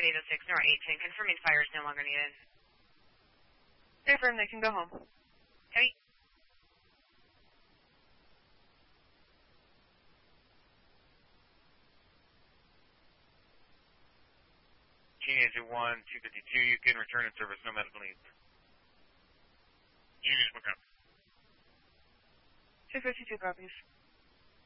at 806 North 810, confirming fire is no longer needed. Confirm, they can go home. Okay. Teenage at 1-252, you can return in service, no medical needs. Teenage, look up. 252 copies.